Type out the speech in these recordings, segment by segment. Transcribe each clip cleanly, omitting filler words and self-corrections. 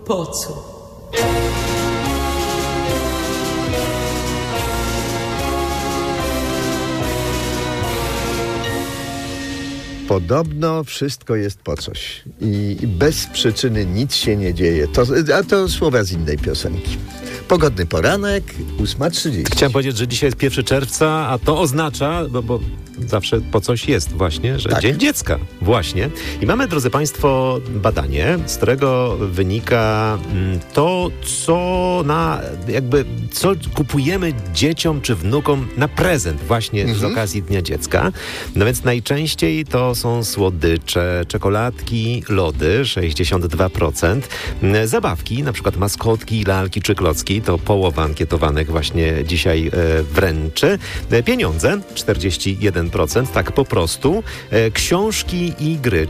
Po co? Podobno wszystko jest po coś i bez przyczyny nic się nie dzieje. To słowa z innej piosenki. Pogodny poranek, 8:30. Chciałem powiedzieć, że dzisiaj jest 1 czerwca, a to oznacza, bo zawsze po coś jest właśnie, że Tak. Dzień Dziecka. Właśnie. I mamy, drodzy Państwo, badanie, z którego wynika to, co kupujemy dzieciom czy wnukom na prezent właśnie z okazji Dnia Dziecka. No więc najczęściej to są słodycze, czekoladki, lody, 62%, zabawki, na przykład maskotki, lalki czy klocki, to połowa ankietowanych właśnie dzisiaj wręczy. Pieniądze, 41%, tak po prostu. Książki i gry,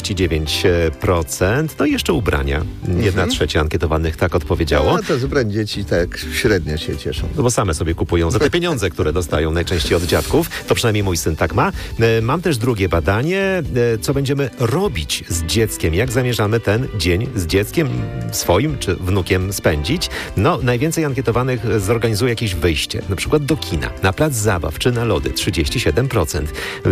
39%. No i jeszcze ubrania. 1/3 ankietowanych tak odpowiedziało. No to z ubrań dzieci tak średnio się cieszą. No bo same sobie kupują za te pieniądze, które dostają najczęściej od dziadków. To przynajmniej mój syn tak ma. Mam też drugie badanie, co będziemy robić z dzieckiem. Jak zamierzamy ten dzień z dzieckiem swoim czy wnukiem spędzić? No, najwięcej ankietowanych zorganizuje jakieś wyjście, na przykład do kina, na plac zabaw czy na lody, 37%.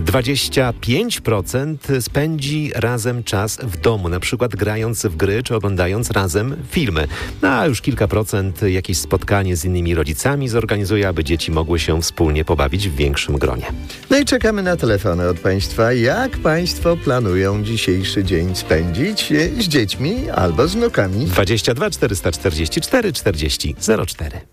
25% spędzi razem czas w domu, na przykład grając w gry czy oglądając razem filmy. No, a już kilka procent jakieś spotkanie z innymi rodzicami zorganizuje, aby dzieci mogły się wspólnie pobawić w większym gronie. No i czekamy na telefony od Państwa. Jak Państwo planują dzisiejszy dzień spędzić z dziećmi albo z wnukami? 22 444 40 04.